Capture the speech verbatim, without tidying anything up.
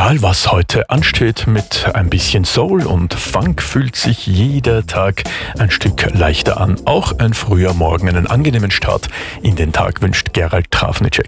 Egal was heute ansteht, mit ein bisschen Soul und Funk fühlt sich jeder Tag ein Stück leichter an. Auch ein früher Morgen, einen angenehmen Start in den Tag wünscht Gerald Trafnicek.